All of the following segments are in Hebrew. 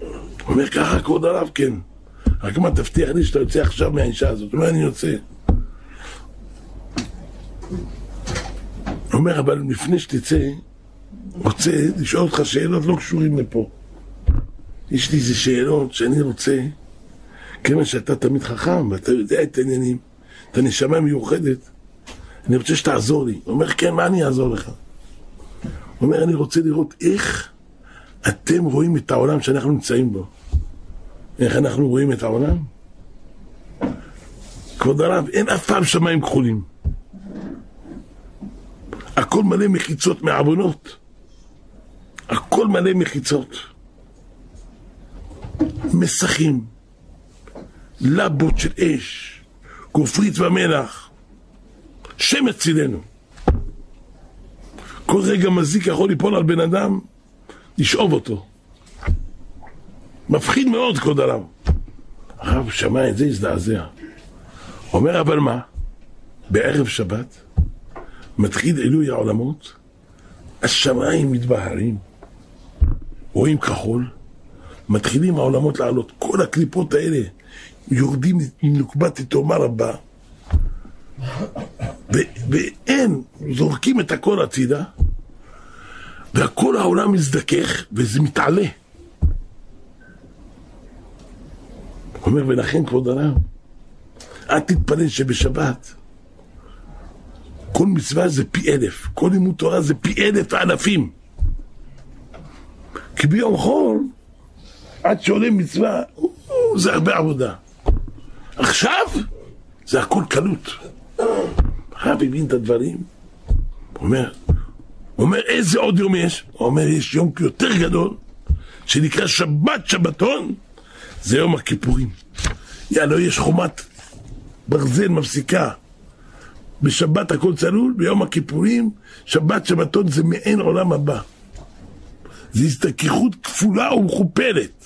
הוא אומר ככה כבוד הרב, כן. רק מה תבטיח לי שאתה יוצא עכשיו מהאישה הזאת? הוא אומר אני יוצא. הוא אומר אבל לפני שתצא, רוצה לשאול אותך שאלות לא קשורים לפה. יש לי איזה שאלות שאני רוצה, כמה שאתה תמיד חכם ואתה יודע את העניינים, אתה נשמה מיוחדת, אני רוצה שתעזור לי. הוא אומר כן, מה אני אעזור לך? הוא אומר אני רוצה לראות איך אתם רואים את העולם שאנחנו נמצאים בו. איך אנחנו רואים את העולם? כבוד הרב, אין אף פעם שמיים כחולים. הכל מלא מחיצות מעוונות. הכל מלא מחיצות. מסכים. לבות של אש. גופרית ומלח. שמץ צילנו. כל רגע מזיק יכול ליפול על בן אדם, לשאוב אותו. מפחיד מאוד כבוד הרב. הרב שמע את זה, הזדעזע. אומר אבל מה? בערב שבת מתחיל עילוי העולמות, השמיים מתבהרים, רואים כחול, מתחילים העולמות לעלות, כל הקליפות האלה יורדים מנוקבת תאומר רבה, ואין, זורקים את הכל הצידה, והכל העולם מזדכך וזה מתעלה. הוא אומר ולכן כבוד הרב, אל תתפלל שבשבת כל מצווה זה פי 1000, כל לימוד תורה זה פי 1000 אלפים. כי ביום חול עד שעולה מצווה זה הרבה עבודה. עכשיו זה הכל קלות. הרב הבין את הדברים. הוא אומר איזה עוד יום יש? הוא אומר יש יום יותר גדול שנקרא שבת שבתון, זה יום הכיפורים. יאללה, יש חומת ברזל מפסיקה בשבת הכל צלול, ביום הכיפורים שבת שבתון זה מעין עולם הבא, זה הסתככות כפולה ומכופלת.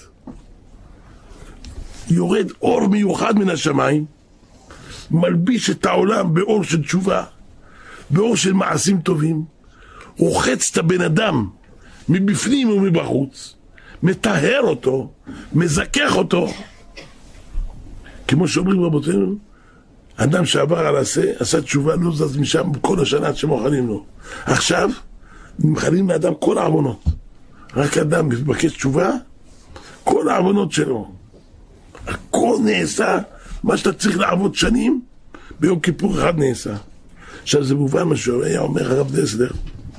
יורד אור מיוחד מן השמיים, מלביש את העולם באור של תשובה, באור של מעשים טובים, רוחץ את הבן אדם מבפנים ומבחוץ, מטהר אותו, מזכך אותו. כמו שאומרים רבותינו, אדם שעבר על עשה תשובה, לא זז משם כל השנה עד שמוכנים לו. עכשיו נמחלים מאדם כל העוונות, רק אדם מבקש תשובה, כל העוונות שלו, הכל נעשה, מה שאתה צריך לעבוד שנים ביום כיפור אחד נעשה. עכשיו זה מובן מה שהיה אומר הרב דסלר,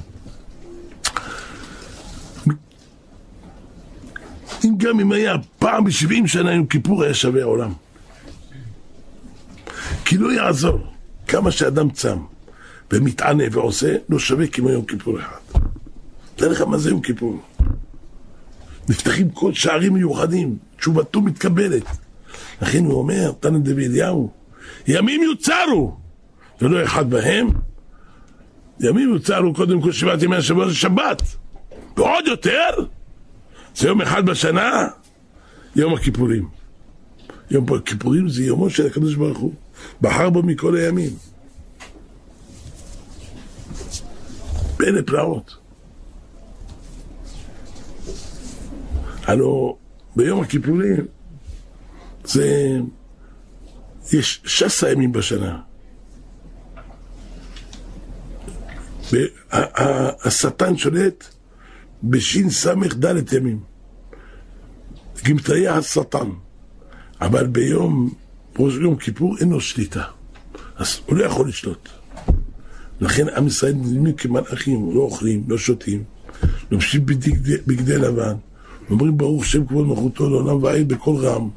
אם היה פעם ב70 שנה יום כיפור היה שווה העולם, כי לא יעזור כמה שאדם צם ומתענה ועושה, לא שווה כמו יום כיפור אחד. תראה לך מה זה יום כיפור, נפתחים כל שערים מיוחדים, תשובתו מתקבלת. לכן הוא אומר, תנא דבי אליהו, ימים יוצרו ולא אחד בהם. ימים יוצרו קודם כל 7 ימי השבוע זה שבת, ועוד יותר זה יום אחד בשנה, יום הכיפורים. יום הכיפורים זה יומו של הקדוש ברוך הוא, בחר בו מכל הימים. פלא פלאות. הלוא ביום הכיפורים יש 16 ימים בשנה. השטן שולט בשין סמך ד' ימים, גמטריה השטן, אבל ביום יום כיפור אין לו שליטה, אז הוא לא יכול לשלוט. לכן עם ישראל נראים כמלאכים, לא אוכלים, לא שותים, לובשים בגדי לבן, אומרים ברוך שם כבוד מלכותו לעולם ועד בכל רם.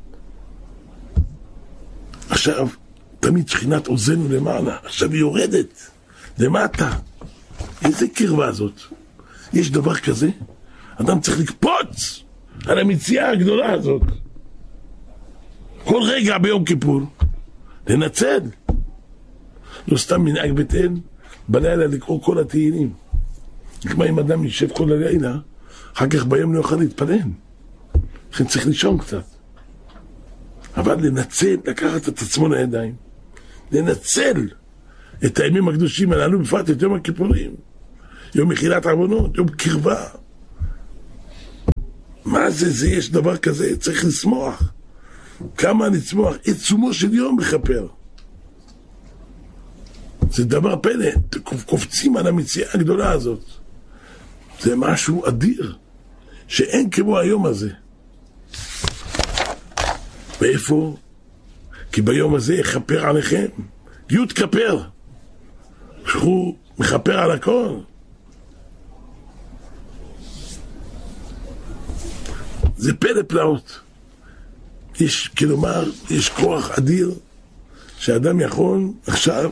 עכשיו תמיד שכינת עוזנו למעלה, עכשיו היא יורדת למטה. איזה קרבה זאת? יש דבר כזה? אדם צריך לקפוץ על המציאה הגדולה הזאת כל רגע ביום כיפור, לנצל. לא סתם מנהג בית אל בלילה לקרוא כל התהילים. כמו אם אדם יישב כל הלילה, אחר כך ביום לא יוכל להתפלל, לכן צריך לישון קצת. אבל לנצל, לקחת את עצמו לידיים, לנצל את הימים הקדושים הללו, בפרט את יום הכיפורים, יום מחילת עוונות, יום קרבה. מה זה, יש דבר כזה, צריך לשמוח. כמה נצמוח, עצומו של יום מכפר. זה דבר פלא, קופצים על המציאה הגדולה הזאת. זה משהו אדיר, שאין כמו היום הזה. ואיפה? כי ביום הזה יכפר עליכם. י' כפר. שהוא מכפר על הכל. זה פלא פלאות. יש, כלומר, יש כוח אדיר שאדם יכול עכשיו,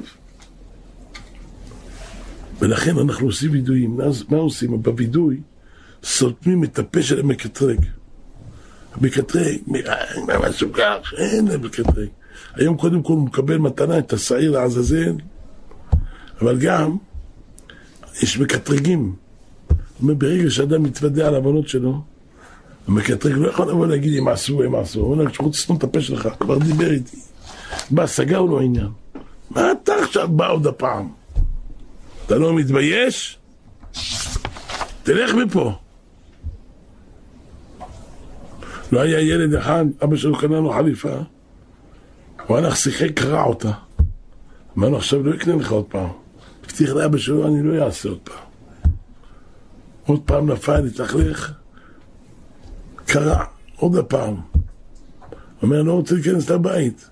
ולכן אנחנו עושים וידויים. מה עושים? בוידוי סותמים את הפה של המקטרג. המקטרג, משהו כך, אין המקטרג. היום קודם כל הוא מקבל מתנה את השעיר לעזאזל, אבל גם יש מקטרגים. ברגע שאדם מתוודע על הבנות שלו, המקטרג לא יכול לבוא להגיד אם עשו, הם עשו. הוא אומר, כשאתה רוצה לסתום את הפה שלך, כבר דיבר איתי. בא, סגר לו העניין. מה אתה עכשיו בא עוד הפעם? אתה לא מתבייש? תלך מפה. לא היה ילד אחד, אבא שלו קנה לו חליפה, הוא הלך שיחק, קרע אותה. אמר לו, עכשיו לא יקנה לך עוד פעם. הבטיח לאבא שלו, אני לא אעשה עוד פעם. עוד פעם נפל, התלכלך, קרע, עוד הפעם. אומר, אני לא רוצה להיכנס לבית.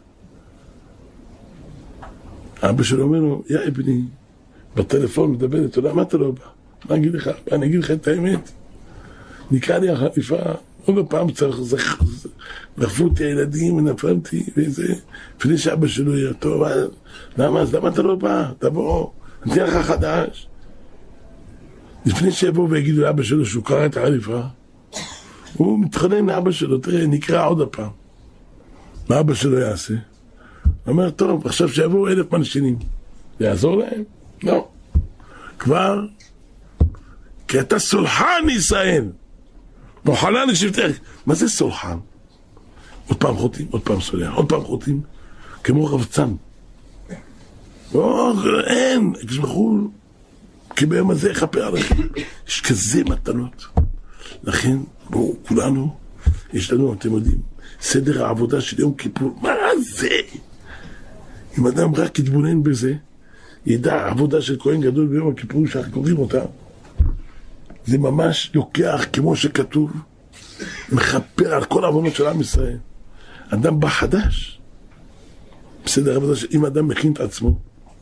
אבא שלו אומר לו, יא אבני, בטלפון מדבר איתו, למה אתה לא בא? מה אגיד לך? אני אגיד לך את האמת. נקרא לי החליפה, עוד פעם צריך, דחפו אותי הילדים ונפלתי וזה, לפני שאבא שלו יהיה טוב, למה אתה לא בא? תבוא, אני אתן לך חדש. לפני שיבואו ויגידו לאבא שלו שהוא קרא את החליפה, הוא מתחנן לאבא שלו, תראה, נקרא עוד הפעם. מה אבא שלו יעשה? הוא אומר, טוב, עכשיו שיבואו 1,000 מלשינים. זה יעזור להם? לא. כבר, כי אתה סולחן ישראל. מוחלן לשבטך. מה זה סולחן? עוד פעם חוטאים, עוד פעם סולח, עוד פעם חוטאים. כמו רבצן. לא, אין, כשמחו, כי ביום הזה יכפר עליכם. יש כזה מתנות. לכן, בואו, כולנו, יש לנו, אתם יודעים, סדר העבודה של יום כיפור. מה זה? אם אדם רק יתבונן בזה, ידע עבודה של כהן גדול ביום הכיפור שאנחנו קוראים אותה, זה ממש לוקח כמו שכתוב, מחפר על כל העוונות של עם ישראל. אדם בא חדש, בסדר העבודה אם אדם מכין את עצמו.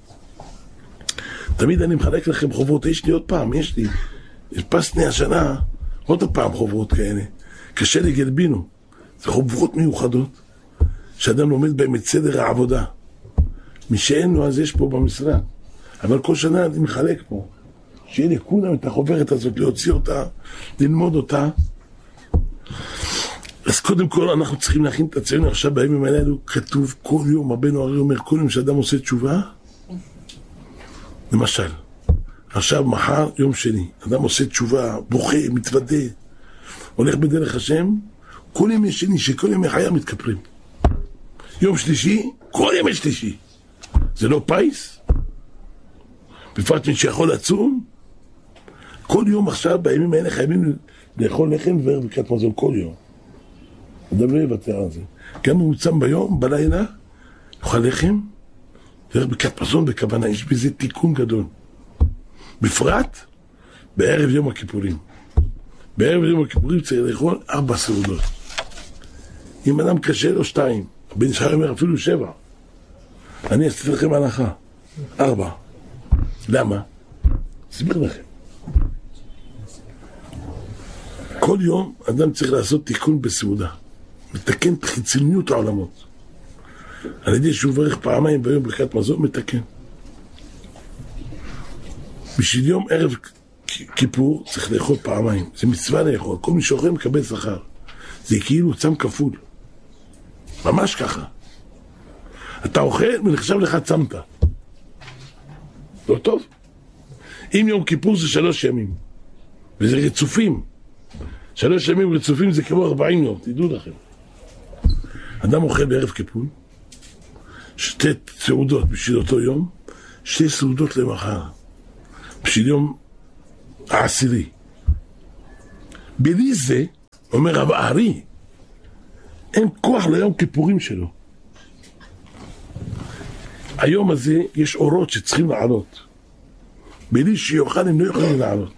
תמיד אני מחלק לכם חובות, יש לי עוד פעם, יש לי, פסני השנה, עוד פעם חובות כאלה, קשה לי גלבינו, זה חובות מיוחדות, שאדם לומד בהם את סדר העבודה. מי שאין לו אז יש פה במשרד, אבל כל שנה אני מחלק פה, שיהיה לי כולם את החוברת הזאת, להוציא אותה, ללמוד אותה. אז קודם כל אנחנו צריכים להכין את עצמנו. עכשיו בימים האלו כתוב כל יום, רבנו הרי אומר, כל יום שאדם עושה תשובה, למשל, עכשיו מחר יום שני, אדם עושה תשובה, בוכה, מתוודה, הולך בדרך השם, כל ימי שני, שכל ימי חיה מתכפרים. יום שלישי, כל ימי שלישי. זה לא פייס? בפרט מי שיכול לצום, כל יום עכשיו, בימים האלה חייבים לאכול לחם וברכת מזון כל יום. אדם לא יוותר על זה. גם אם הוא צם ביום, בלילה, יאכל לחם, וברכת מזון בכוונה, יש בזה תיקון גדול. בפרט, בערב יום הכיפורים. בערב יום הכיפורים צריך לאכול 4 סעודות. אם אדם קשה לו 2, בן שחר אומר אפילו 7. אני אעשיתי לכם הנחה. 4. למה? אסביר לכם. כל יום אדם צריך לעשות תיקון בסעודה. מתקן את חיצוניות העולמות. על ידי שהוא ברך פעמיים ביום ברכת מזון, מתקן. בשביל יום ערב כיפור צריך לאכול פעמיים. זה מצווה לאכול. כל מי שאוכל מקבל שכר. זה כאילו צם כפול. ממש ככה. אתה אוכל ונחשב לך צמת. לא טוב? אם יום כיפור זה 3 ימים. וזה רצופים. 3 ימים רצופים זה כמו 40 יום. תדעו לכם. אדם אוכל בערב כיפור. 2 סעודות בשביל אותו יום. 2 סעודות למחר. בשביל יום העשירי. בלי זה, אומר רב הארי, אין כוח ליום כיפורים שלו. היום הזה יש אורות שצריכים לעלות. בלי שיוכל הם לא יכולים לעלות.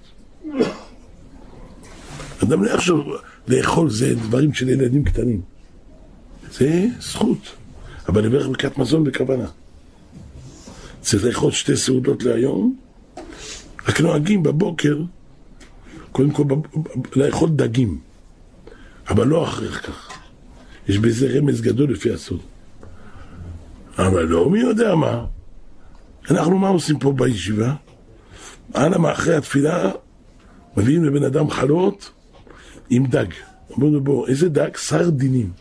אדם לא יחשוב לאכול זה דברים של ילדים קטנים. זה זכות. אבל לברך ברכת מזון בכוונה. צריך לאכול 2 סעודות להיום. רק נוהגים בבוקר, קודם כל לאכול דגים. אבל לא אחר כך. יש בזה רמז גדול לפי הסוד. אבל לא, מי יודע מה? אנחנו מה עושים פה בישיבה? אנה אחרי התפילה מביאים לבן אדם חלות עם דג. אומרים לו בוא, איזה דג? סרדינים.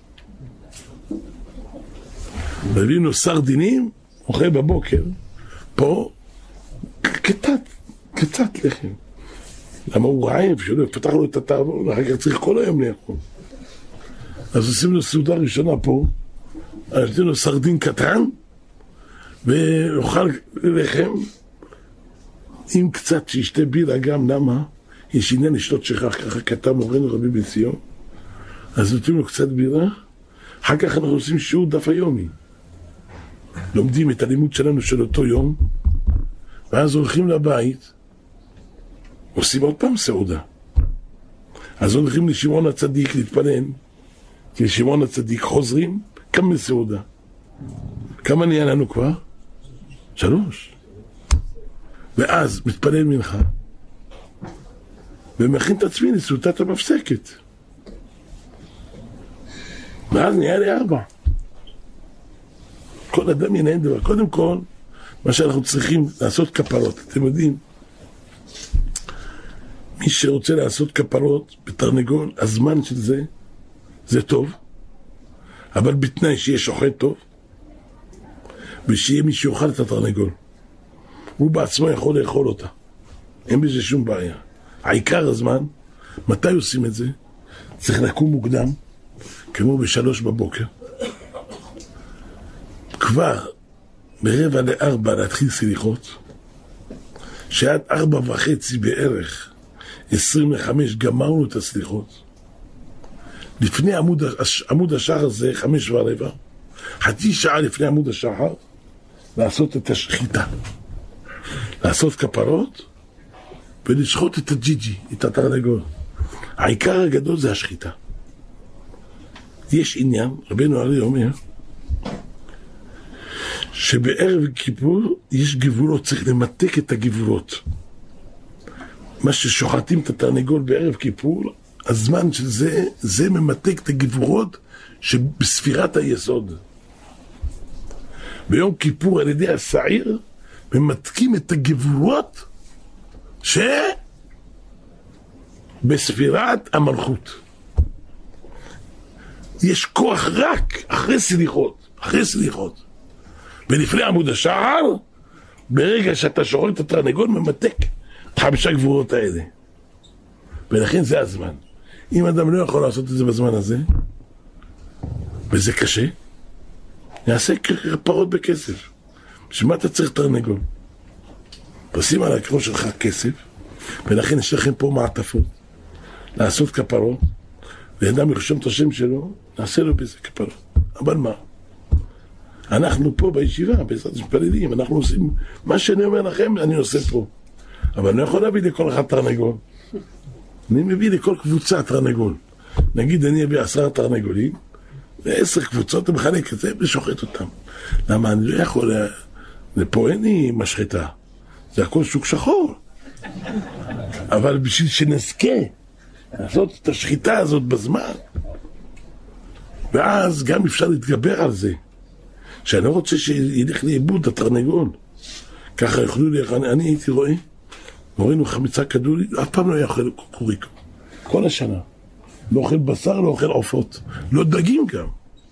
מביאים לו סרדינים, אוכל בבוקר, פה קצת לחם. למה הוא רעב? שלא יפתח לו את התאבון, ואחר כך צריך כל היום לאכול. אז עושים לו סעודה ראשונה פה, אז נותנים לו סרדין קטן, ואוכל לחם, עם קצת שישתה בירה גם, למה? יש עניין לשתות שכח, ככה כתב מורנו רבי בן ציון, אז נותנים לו קצת בירה, אחר כך אנחנו עושים שיעור דף היומי. לומדים את הלימוד שלנו של אותו יום, ואז הולכים לבית, עושים עוד פעם סעודה. אז הולכים לשמעון הצדיק להתפלל, כי לשמעון הצדיק חוזרים, כמה סעודה. כמה נהיה לנו כבר? 3. ואז מתפלל מנחה, ומכין את עצמי לסעודת המפסקת. ואז נהיה לי 4. כל אדם ינהל דבר. קודם כל, מה שאנחנו צריכים לעשות כפרות. אתם יודעים, מי שרוצה לעשות כפרות בתרנגול, הזמן של זה, זה טוב, אבל בתנאי שיהיה שוחט טוב, ושיהיה מי שיאכל את התרנגול. הוא בעצמו יכול לאכול אותה. אין בזה שום בעיה. העיקר הזמן, מתי עושים את זה? צריך לקום מוקדם, כמו ב3 בבוקר. כבר ב3:45 להתחיל סליחות, שעד 4:30 בערך, 25 גמרנו את הסליחות. לפני עמוד השחר זה 5:15, חצי שעה לפני עמוד השחר, לעשות את השחיטה. לעשות כפרות, ולשחוט את הג'יג'י, את התרנגול. העיקר הגדול זה השחיטה. יש עניין, רבנו הרי אומר, שבערב כיפור יש גבולות, צריך למתק את הגבולות. מה ששוחטים את התרנגול בערב כיפור, הזמן של זה, זה ממתק את הגבולות שבספירת היסוד. ביום כיפור על ידי השעיר, ממתקים את הגבולות שבספירת המלכות. יש כוח רק אחרי סליחות. ולפני עמוד השער, ברגע שאתה שוחט את התרנגול, ממתק את 5 גבורות האלה. ולכן זה הזמן. אם אדם לא יכול לעשות את זה בזמן הזה, וזה קשה, יעשה כפרות בכסף. בשביל מה אתה צריך תרנגול? תשים על הקרון שלך כסף, ולכן יש לכם פה מעטפות, לעשות כפרות, ואדם ירשום את השם שלו, נעשה לו בזה כפרות. אבל מה? אנחנו פה בישיבה, בעזרת מתפללים, אנחנו עושים מה שאני אומר לכם, אני עושה פה. אבל אני לא יכול להביא לכל אחד תרנגול. אני מביא לכל קבוצה תרנגול. נגיד אני אביא 10 תרנגולים, ו10 קבוצות, אני מחלק את זה ושוחט אותם. למה אני לא יכול, לפה אין לי משחטה. זה הכל שוק שחור. אבל בשביל שנזכה לעשות את השחיטה הזאת בזמן, ואז גם אפשר להתגבר על זה. שאני לא רוצה שילך לאיבוד התרנגול. ככה יוכלו לי, אני הייתי רואה, מורינו חמיצה כדורי, אף פעם לא היה אוכל קוריקו. כל השנה. לא אוכל בשר, לא אוכל עופות. לא דגים גם.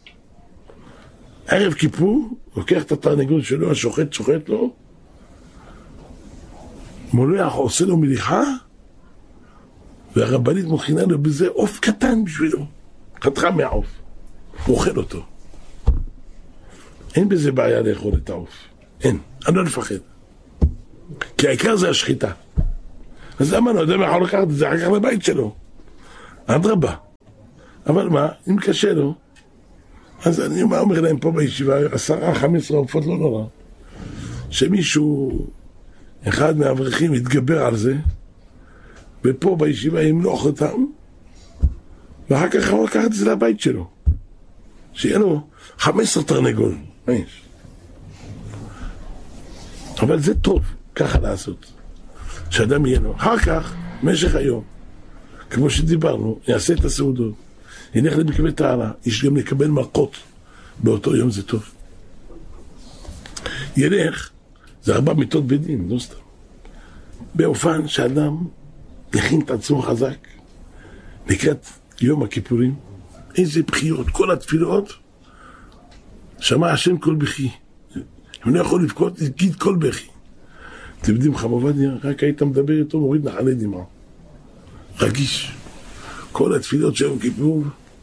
ערב כיפור, לוקח את התרנגול שלו, השוחט, שוחט לו, מולח, עושה לו מליחה, והרבנית מוכינה לו בזה עוף קטן בשבילו. חתכה מהעוף. הוא אוכל אותו. אין בזה בעיה לאכול את העוף. אין. אני לא נפחד. כי העיקר זה השחיטה. אז למה לא יודע מה יכול לקחת את זה אחר כך לבית שלו? אדרבה. אבל מה, אם קשה לו, אז אני אומר להם פה בישיבה, 10-15 עופות לא נורא. שמישהו, אחד מהאברכים יתגבר על זה, ופה בישיבה ימלוך אותם, ואחר כך הוא לקחת את זה לבית שלו. שיהיה לו 15 תרנגול. אבל זה טוב, ככה לעשות. שאדם יהיה לו. אחר כך, במשך היום, כמו שדיברנו, יעשה את הסעודות, ילך למקווה טהרה, יש גם לקבל מלכות. באותו יום זה טוב. ילך, זה 4 מיטות בדין, לא סתם. באופן שאדם יכין את עצמו חזק, לקראת יום הכיפורים, איזה בחיות, כל התפילות, שמע השם כל בכי. אם לא יכול לבכות, יגיד כל בכי. אתם יודעים, חם עובדיה, רק היית מדבר איתו, מוריד נחלי דמעה. רגיש. כל התפילות של יום כיפור.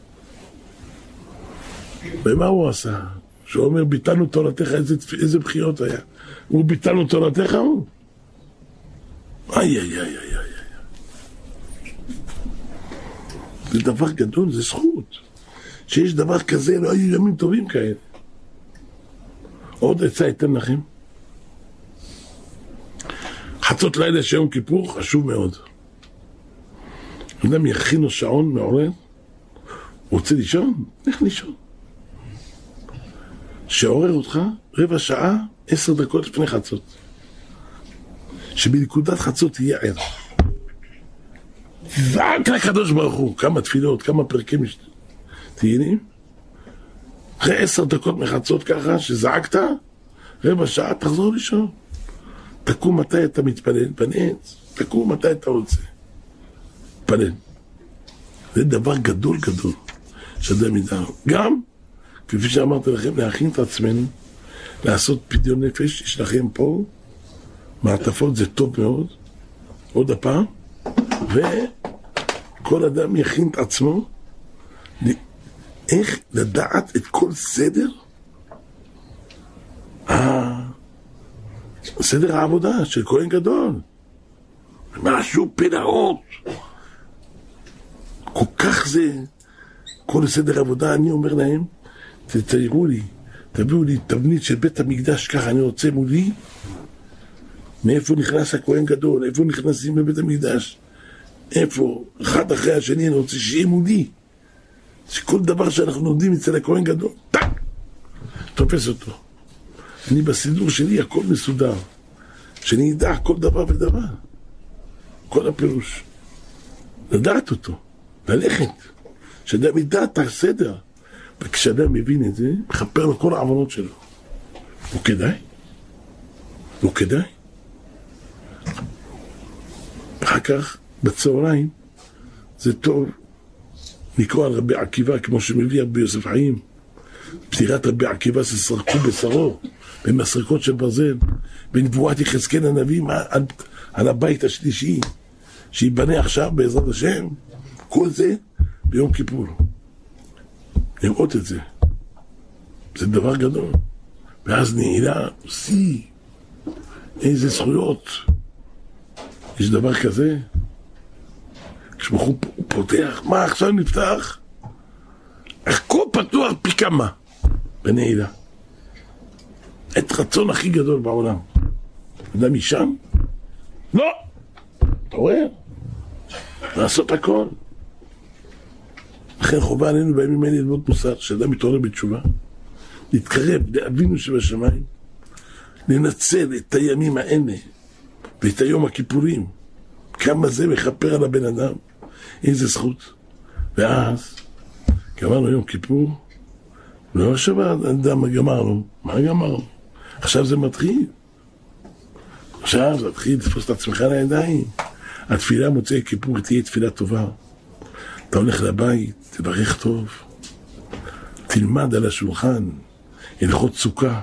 ומה הוא עשה? שהוא אומר, ביטלנו תורתך, איזה בחיות היה. הוא ביטלנו תורתך, הוא? איי. זה דבר גדול, זה זכות. שיש דבר כזה, לא היו ימים טובים כאלה. עוד עצה אתן לכם. חצות לילה של יום כיפור חשוב מאוד. אדם יכינו שעון מעורר, רוצה לישון? לך לישון. שעורר אותך 15 שעה, 10 דקות לפני חצות. שבנקודת חצות יהיה ער. רק לקדוש ברוך הוא, כמה תפילות, כמה פרקים תהילים. אחרי 10 דקות מחצות ככה, שזעקת, 15 שעה, תחזור לישון. תקום מתי אתה מתפלל, פנץ, תקום מתי אתה רוצה. פלל. זה דבר גדול גדול, שאדם ידע. גם, כפי שאמרתי לכם, להכין את עצמנו, לעשות פדיון נפש, יש לכם פה, מעטפות זה טוב מאוד, עוד הפעם, וכל אדם יכין את עצמו, איך לדעת את כל סדר, סדר העבודה של כהן גדול, משהו פלאות, כל כך זה, כל סדר עבודה, אני אומר להם, תציירו לי, תביאו לי תבנית של בית המקדש, ככה אני רוצה מולי, מאיפה נכנס הכהן גדול, איפה נכנסים לבית המקדש, איפה, אחד אחרי השני, אני רוצה שיהיה מולי, שכל דבר שאנחנו לומדים אצל הכהן גדול, טק, תופס אותו. אני בסידור שלי הכל מסודר, שאני ידע כל דבר ודבר, כל הפירוש, לדעת אותו, ללכת, שאדם ידע את הסדר, וכשאדם מבין את זה, מחפר לו כל העוונות שלו. הוא כדאי? הוא כדאי? אחר כך, בצהריים, זה טוב לקרוא על רבי עקיבא, כמו שמביא רבי יוסף חיים. פטירת רבי עקיבא שסרקו בשרו, במסרקות של ברזל, בנבואת יחזקאל הנביא, על הבית השלישי, שיבנה עכשיו בעזרת השם, כל זה ביום כיפור. לראות את זה. זה דבר גדול. ואז נעילה, איזה זכויות. יש דבר כזה. כשבחור הוא פותח, מה עכשיו נפתח? הכל פתוח פי כמה. בנעילה. את רצון הכי גדול בעולם. אדם משם? לא! אתה רואה? לעשות הכל. לכן חובה עלינו בימים האלה ללמוד מוסר, שאדם מתעורר בתשובה, להתקרב לאבינו שבשמיים, לנצל את הימים האלה, ואת היום הכיפורים, כמה זה מחפר על הבן אדם, איזה זכות. ואז, גמרנו יום כיפור, לא עכשיו האדם גמרנו, מה גמרנו? עכשיו זה מתחיל. עכשיו זה מתחיל לתפוס את עצמך לידיים. התפילה מוצאי כיפור תהיה תפילה טובה. אתה הולך לבית, תברך טוב, תלמד על השולחן, הלכות סוכה,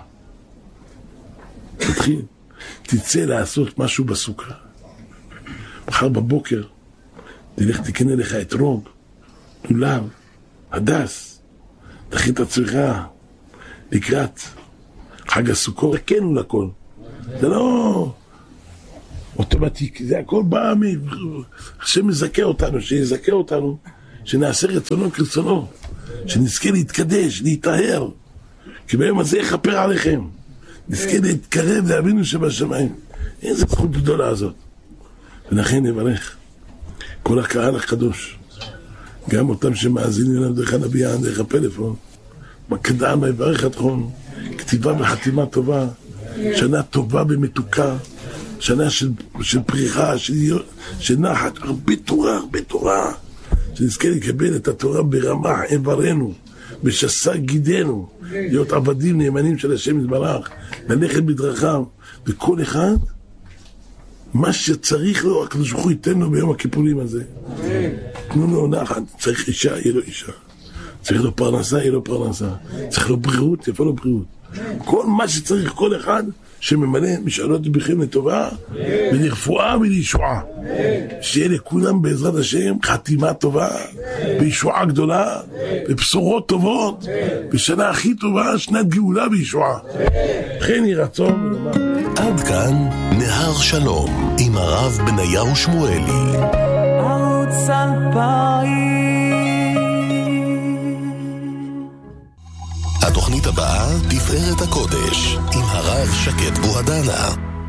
תתחיל, תצא לעשות משהו בסוכה. מחר בבוקר, תלך תקנה לך את רוג, לולב, הדס, תכין את עצמך לקראת חג הסוכות, תקנו לכל. זה לא אוטומטיק, זה הכל בא השם מזכה אותנו, שיזכה אותנו, שנעשה רצונו כרצונו, שנזכה להתקדש, להתאהר, כי ביום הזה יכפר עליכם, נזכה להתקרב לאבינו שבשמיים. איזה זכות גדולה הזאת. ולכן נברך כל הקהל הקדוש, גם אותם שמאזינים לנו דרך הנביאה, דרך הפלאפון, מקדם ויברך אתכם, כתיבה וחתימה טובה, שנה טובה ומתוקה, שנה של פריחה, של נחת, הרבה תורה, שנזכה לקבל את התורה ברמה איברנו, בשסה גידנו, להיות עבדים נאמנים של השם יתברך, ללכת בדרכיו, וכל אחד מה שצריך לו, הקדוש ברוך הוא ייתן לו ביום הכיפורים הזה. תנו לו נחת, צריך אישה, יהיה לו אישה. צריך לו פרנסה, יהיה לו פרנסה. צריך לו בריאות, יפה לו בריאות. כל מה שצריך כל אחד שממלא משאלות בכם לטובה ולרפואה ולישועה. שיהיה לכולם בעזרת השם חתימה טובה וישועה גדולה ובשורות טובות בשנה הכי טובה, שנת גאולה וישועה. כן יהי רצון ונאמר. עד כאן נהר שלום עם הרב בניהו שמואלי. ערוץ 2000. התוכנית הבאה, תפארת הקודש, עם הרב שקד בוהדנה.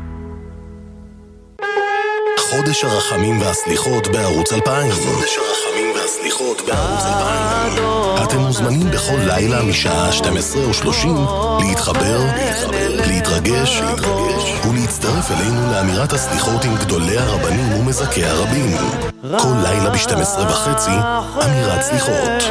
חודש הרחמים והסליחות בערוץ 2000. חודש הרחמים והסליחות בערוץ 2000. אתם מוזמנים בכל לילה משעה 12:30 להתחבר, להתרגש ולהצטרף אלינו לאמירת הסליחות עם גדולי הרבנים ומזכי הרבים. כל לילה ב-12:30 אמירת סליחות.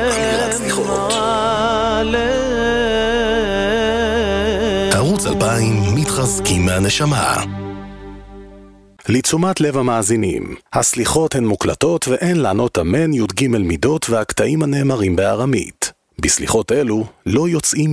ערוץ 2000 מתחזקים מהנשמה. לתשומת לב המאזינים, הסליחות הן מוקלטות ואין לענות אמן י"ג מידות והקטעים הנאמרים בארמית. בסליחות אלו לא יוצאים